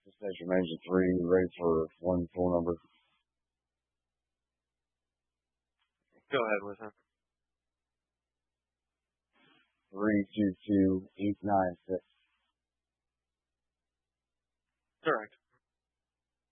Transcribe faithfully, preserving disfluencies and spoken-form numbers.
Station Manager three, ready for one phone number. Go ahead with him. three two two, eight nine six. Correct.